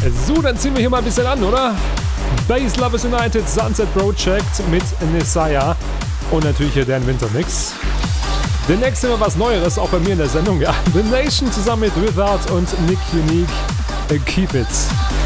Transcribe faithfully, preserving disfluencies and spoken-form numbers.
So, dann ziehen wir hier mal ein bisschen an, oder? Bass Lovers United, Sunset Project mit Nisaya und natürlich hier Dan Winter Mix. Demnächst immer was Neueres, auch bei mir in der Sendung, ja. The Nation zusammen mit Without und Nick Unique, Keep It.